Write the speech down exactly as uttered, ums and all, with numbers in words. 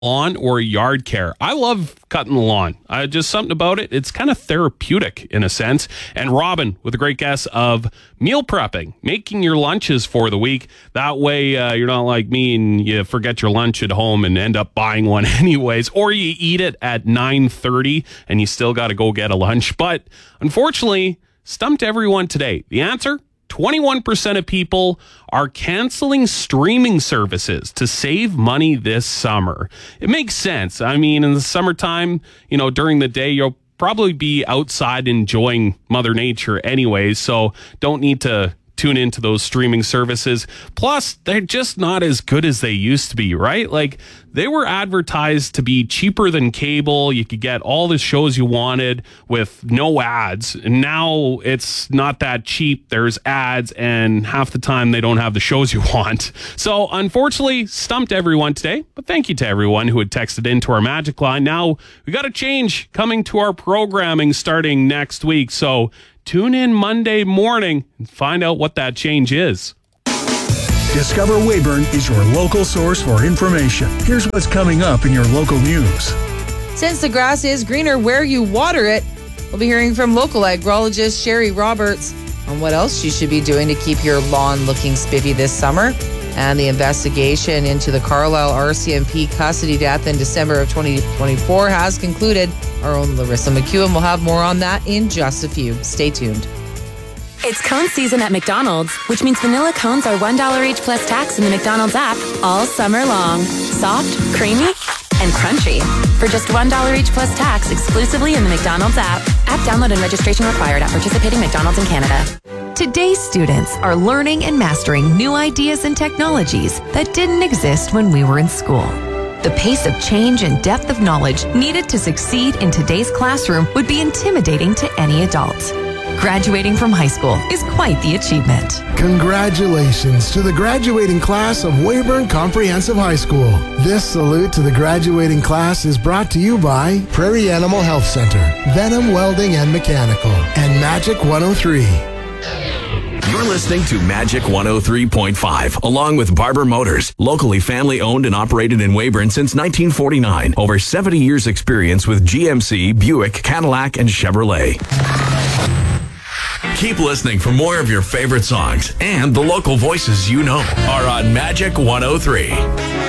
lawn or yard care. I love cutting the lawn. Uh, just something about it. It's kind of therapeutic in a sense. And Robin with a great guess of meal prepping, making your lunches for the week. That way uh, you're not like me and you forget your lunch at home and end up buying one anyways. Or you eat it at nine thirty and you still got to go get a lunch. But unfortunately, stumped everyone today. The answer? twenty-one percent of people are canceling streaming services to save money this summer. It makes sense. I mean, in the summertime, you know, during the day, you'll probably be outside enjoying Mother Nature anyways, so don't need to tune into those streaming services. Plus, they're just not as good as they used to be, right? Like, they were advertised to be cheaper than cable. You could get all the shows you wanted with no ads. And now it's not that cheap. There's ads, and half the time they don't have the shows you want. So, unfortunately, stumped everyone today. But thank you to everyone who had texted into our Magic line. Now, we got a change coming to our programming starting next week. So, tune in Monday morning and find out what that change is. Discover Weyburn is your local source for information. Here's what's coming up in your local news. Since the grass is greener where you water it, we'll be hearing from local agrologist Sherry Roberts on what else you should be doing to keep your lawn looking spiffy this summer. And the investigation into the Carlisle R C M P custody death in December of twenty twenty-four has concluded. Our own Larissa McEwen will have more on that in just a few. Stay tuned. It's cone season at McDonald's, which means vanilla cones are one dollar each plus tax in the McDonald's app all summer long. Soft, creamy, and crunchy. For just one dollar each plus tax exclusively in the McDonald's app. App download and registration required at participating McDonald's in Canada. Today's students are learning and mastering new ideas and technologies that didn't exist when we were in school. The pace of change and depth of knowledge needed to succeed in today's classroom would be intimidating to any adult. Graduating from high school is quite the achievement. Congratulations to the graduating class of Weyburn Comprehensive High School. This salute to the graduating class is brought to you by Prairie Animal Health Center, Venom Welding and Mechanical, and Magic one oh three. You're listening to Magic one oh three point five, along with Barber Motors, locally family-owned and operated in Weyburn since nineteen forty-nine. Over seventy years experience with G M C, Buick, Cadillac, and Chevrolet. Keep listening for more of your favorite songs, and the local voices you know are on Magic one oh three.